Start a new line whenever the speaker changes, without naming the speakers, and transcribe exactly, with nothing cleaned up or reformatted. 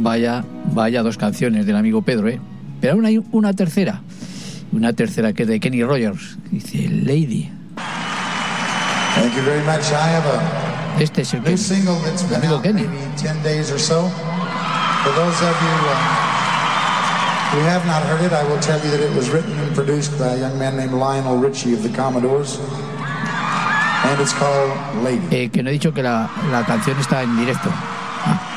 Vaya, vaya dos canciones del amigo Pedro, ¿eh? Pero aún hay una tercera. Una tercera que es de Kenny Rogers. Dice Lady.
Thank you very much. I have a
Este es el,
new single that's been
amigo
out
Kenny.
maybe ten days or so. For those of you uh, who have not heard it, I will tell you that it was written and produced by a young man named Lionel Richie of the Commodores. And it's called Lady.
Eh, que no he dicho que la, la canción está en directo. Ah.